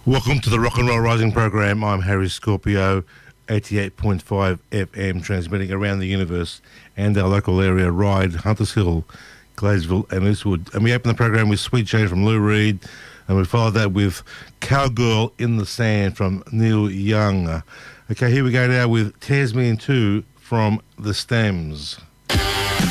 Welcome to the Rock and Roll Rising program. I'm Harry Scorpio, 88.5 FM, transmitting around the universe and our local area, Ryde, Hunters Hill, Gladesville and Eastwood. And we open the program with Sweet Change from Lou Reed, and we follow that with Cowgirl in the Sand from Neil Young. Okay, here we go now with Tears Me in Two from The Stems.